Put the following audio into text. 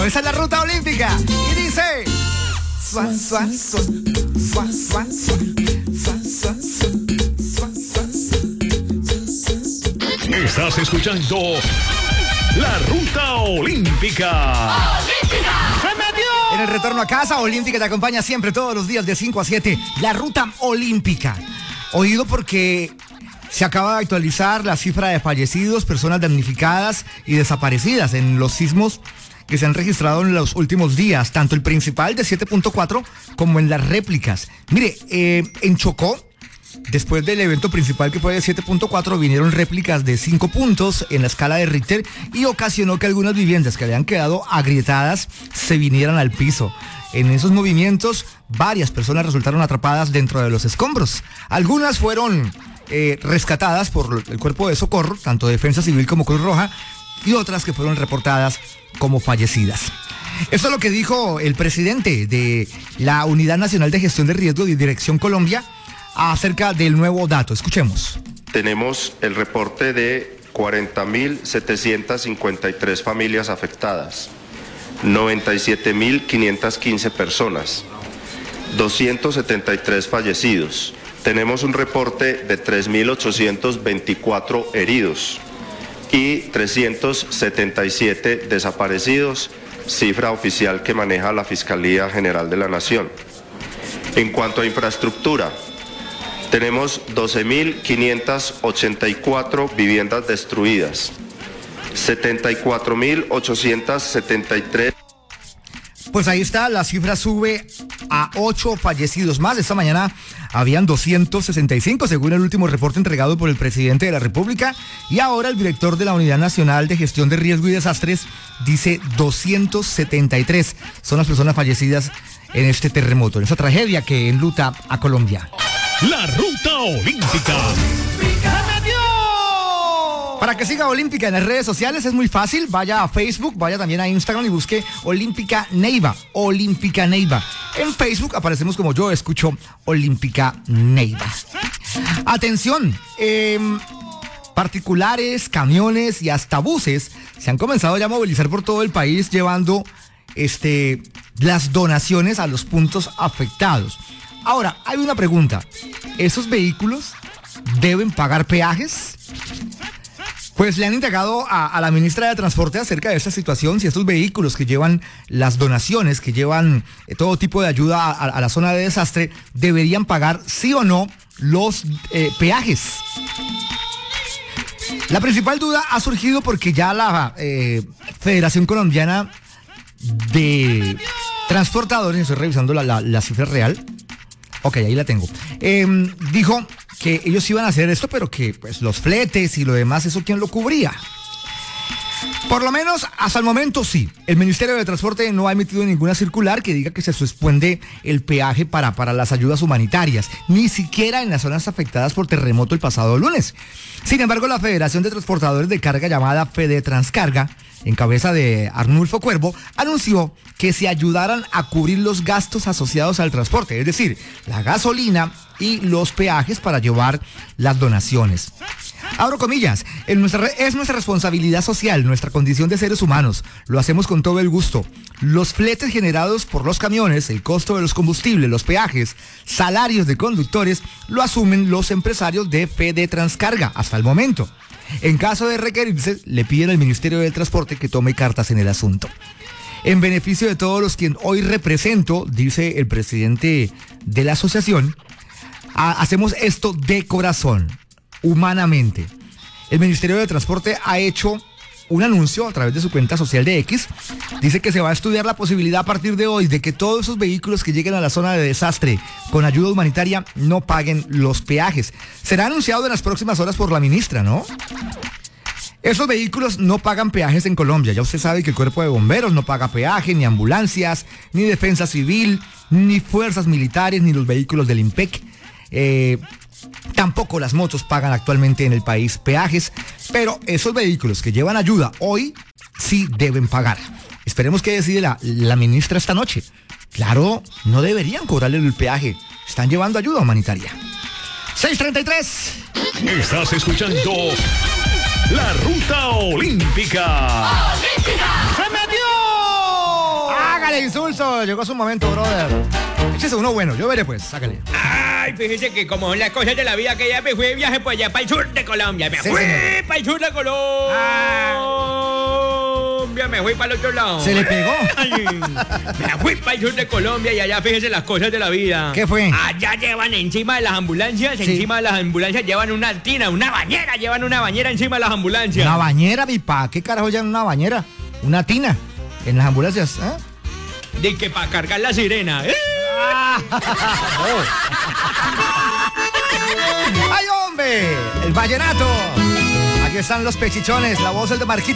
Esa es la ruta olímpica y dice: suan, suan, suan, suan, suan, suan, suan, suan, suan, suan. Estás escuchando la ruta olímpica. En el retorno a casa, Olímpica te acompaña siempre, todos los días de 5 a 7. La ruta olímpica. Oído porque se acaba de actualizar la cifra de fallecidos, personas damnificadas y desaparecidas en los sismos que se han registrado en los últimos días, tanto el principal de 7.4 como en las réplicas. Mire, en Chocó, después del evento principal que fue de 7.4, vinieron réplicas de 5 puntos en la escala de Richter y ocasionó que algunas viviendas que habían quedado agrietadas se vinieran al piso. En esos movimientos, varias personas resultaron atrapadas dentro de los escombros. Algunas fueron rescatadas por el cuerpo de socorro, tanto Defensa Civil como Cruz Roja, y otras que fueron reportadas como fallecidas. Esto es lo que dijo el presidente de la Unidad Nacional de Gestión de Riesgo de Dirección Colombia acerca del nuevo dato. Escuchemos. Tenemos el reporte de 40.753 familias afectadas, 97.515 personas, 273 fallecidos. Tenemos un reporte de 3.824 heridos y 377 desaparecidos, cifra oficial que maneja la Fiscalía General de la Nación. En cuanto a infraestructura, tenemos 12.584 viviendas destruidas, 74.873. Pues ahí está, la cifra sube a 8 fallecidos más. Esta mañana habían 265, según el último reporte entregado por el presidente de la República. Y ahora el director de la Unidad Nacional de Gestión de Riesgo y Desastres dice 273. Son las personas fallecidas en este terremoto, en esta tragedia que enluta a Colombia. La ruta olímpica. Para que siga Olímpica en las redes sociales es muy fácil. Vaya a Facebook, vaya también a Instagram y busque Olímpica Neiva. Olímpica Neiva. En Facebook aparecemos como Yo Escucho Olímpica Neiva. Atención, particulares, camiones y hasta buses se han comenzado ya a movilizar por todo el país llevando las donaciones a los puntos afectados. Ahora, hay una pregunta. ¿Esos vehículos deben pagar peajes? Pues le han indagado a la ministra de Transporte acerca de esta situación, si estos vehículos que llevan las donaciones, que llevan todo tipo de ayuda a la zona de desastre, deberían pagar sí o no los peajes. La principal duda ha surgido porque ya la Federación Colombiana de Transportadores, estoy revisando la cifra real. Ok, ahí la tengo. Dijo que ellos iban a hacer esto, pero que pues los fletes y lo demás, ¿eso quién lo cubría? Por lo menos hasta el momento sí. El Ministerio de Transporte no ha emitido ninguna circular que diga que se suspende el peaje para las ayudas humanitarias, ni siquiera en las zonas afectadas por terremoto el pasado lunes. Sin embargo, la Federación de Transportadores de Carga, llamada Fedetranscarga, en cabeza de Arnulfo Cuervo, anunció que se ayudaran a cubrir los gastos asociados al transporte, es decir, la gasolina y los peajes para llevar las donaciones. Abro comillas, es nuestra responsabilidad social, nuestra condición de seres humanos. Lo hacemos con todo el gusto. Los fletes generados por los camiones, el costo de los combustibles, los peajes, salarios de conductores, lo asumen los empresarios de Fedetranscarga hasta el momento. En caso de requerirse, le piden al Ministerio del Transporte que tome cartas en el asunto. En beneficio de todos los que hoy represento, dice el presidente de la asociación, hacemos esto de corazón, humanamente. El Ministerio de Transporte ha hecho un anuncio a través de su cuenta social de X. Dice que se va a estudiar la posibilidad a partir de hoy de que todos esos vehículos que lleguen a la zona de desastre con ayuda humanitaria no paguen los peajes. Será anunciado en las próximas horas por la ministra, ¿no? Esos vehículos no pagan peajes en Colombia. Ya usted sabe que el Cuerpo de Bomberos no paga peaje, ni ambulancias, ni Defensa Civil, ni fuerzas militares, ni los vehículos del IMPEC. Tampoco las motos pagan actualmente en el país peajes, pero esos vehículos que llevan ayuda hoy sí deben pagar. Esperemos que decide la ministra esta noche. Claro, no deberían cobrarle el peaje. Están llevando ayuda humanitaria. 6:33. Estás escuchando la ruta olímpica. ¡Se metió! Hágale, insulso. Llegó su momento, brother. Échese uno bueno. Yo veré, pues. Sácale. Ay, fíjese que como son las cosas de la vida, que ya me fui de viaje por allá para el sur de Colombia. Me fui para el sur de Colombia. Me fui para el otro lado. ¿Se le pegó? Ay, me fui para el sur de Colombia y allá fíjese las cosas de la vida. ¿Qué fue? Allá llevan encima de las ambulancias, Sí. encima de las ambulancias llevan una tina, una bañera, llevan una bañera encima de las ambulancias. Una bañera, mi pa. ¿Qué carajo llevan una bañera? Una tina. En las ambulancias. ¿Eh? De que para cargar la sirena. ¡Ay, hombre! El vallenato. Aquí están los pechichones. La voz del de Marquito.